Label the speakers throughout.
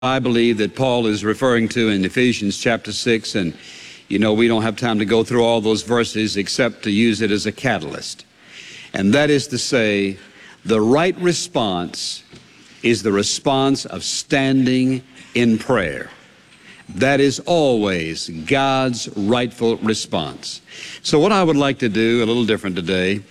Speaker 1: I believe that Paul is referring to in Ephesians chapter 6, and you know we don't have time to go through all those verses except to use it as a catalyst. And that is to say, the right response is the response of standing in prayer. That is always God's rightful response. So what I would like to do, a little different today,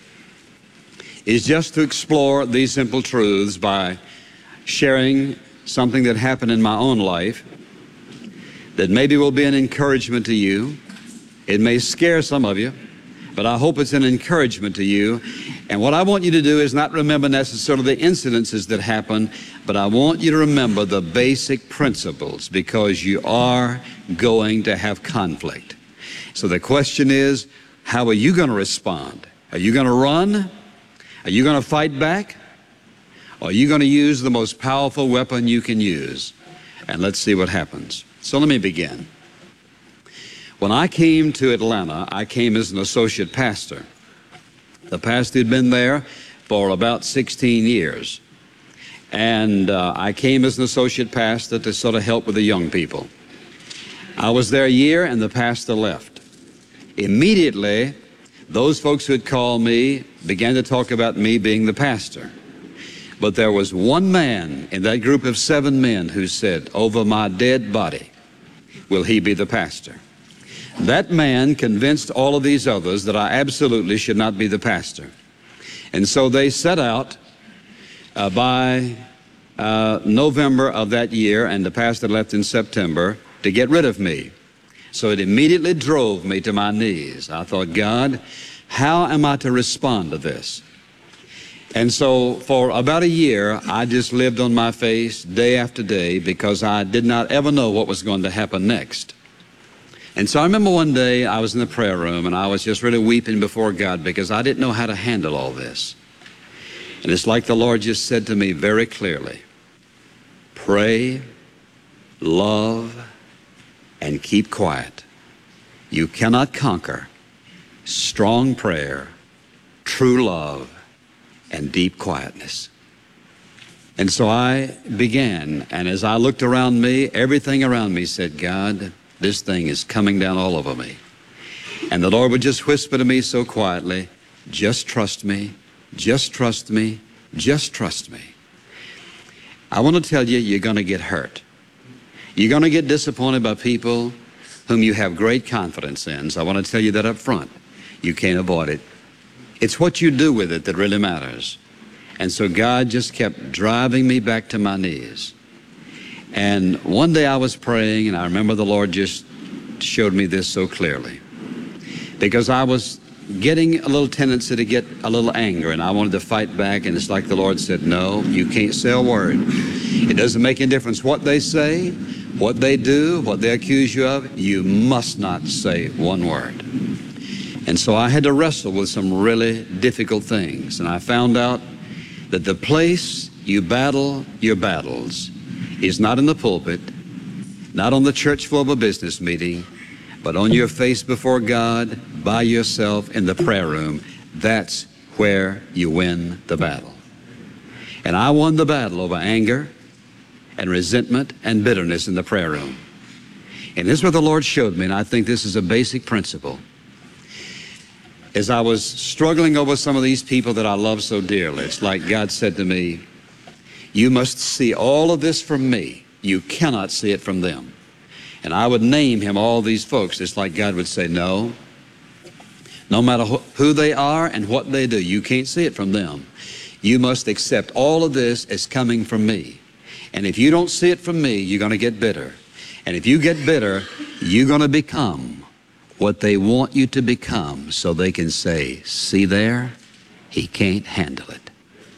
Speaker 1: is just to explore these simple truths by sharing something that happened in my own life that maybe will be an encouragement to you. It may scare some of you, but I hope it's an encouragement to you. And what I want you to do is not remember necessarily the incidences that happened, but I want you to remember the basic principles, because you are going to have conflict. So the question is, how are you going to respond? Are you going to run? Are you going to fight back? Or are you going to use the most powerful weapon you can use? And let's see what happens. So let me begin. When I came to Atlanta, I came as an associate pastor. The pastor had been there for about 16 years. And I came as an associate pastor to sort of help with the young people. I was there a year and the pastor left. Immediately, those folks who had called me began to talk about me being the pastor. But there was one man in that group of 7 men who said, "Over my dead body will he be the pastor." That man convinced all of these others that I absolutely should not be the pastor. And so they set out by November of that year, and the pastor left in September, to get rid of me. So it immediately drove me to my knees. I thought, God, how am I to respond to this? And so for about a year, I just lived on my face day after day because I did not ever know what was going to happen next. And so I remember one day I was in the prayer room and I was just really weeping before God because I didn't know how to handle all this. And it's like the Lord just said to me very clearly, pray, love, and keep quiet. You cannot conquer strong prayer, true love, and deep quietness. And so I began, and as I looked around me, everything around me said, God, this thing is coming down all over me. And the Lord would just whisper to me so quietly, just trust me, just trust me, just trust me. I want to tell you, you're going to get hurt. You're going to get disappointed by people whom you have great confidence in. So I want to tell you that up front. You can't avoid it. It's what you do with it that really matters. And so God just kept driving me back to my knees. And one day I was praying, and I remember the Lord just showed me this so clearly. Because I was getting a little tendency to get a little anger, and I wanted to fight back, and it's like the Lord said, no, you can't say a word. It doesn't make any difference what they say, what they do, what they accuse you of. You must not say one word. And so I had to wrestle with some really difficult things. And I found out that the place you battle your battles is not in the pulpit, not on the church floor of a business meeting, but on your face before God, by yourself in the prayer room. That's where you win the battle. And I won the battle over anger and resentment and bitterness in the prayer room. And this is what the Lord showed me, and I think this is a basic principle. As I was struggling over some of these people that I love so dearly, it's like God said to me, you must see all of this from me. You cannot see it from them. And I would name him all these folks. It's like God would say, no matter who they are and what they do, you can't see it from them. You must accept all of this as coming from me. And if you don't see it from me, you're going to get bitter. And if you get bitter, you're going to become what they want you to become, so they can say, see there, he can't handle it.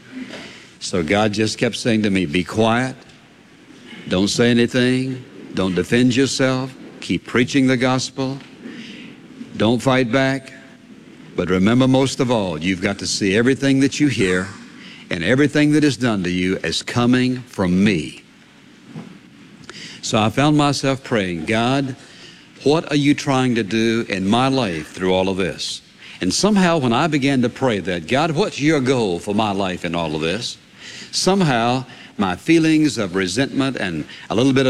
Speaker 1: So God just kept saying to me, be quiet, don't say anything, don't defend yourself, keep preaching the gospel, don't fight back, but remember most of all, you've got to see everything that you hear and everything that is done to you as coming from me. So I found myself praying, God, what are you trying to do in my life through all of this? And somehow when I began to pray that, God, what's your goal for my life in all of this? somehow my feelings of resentment and a little bit of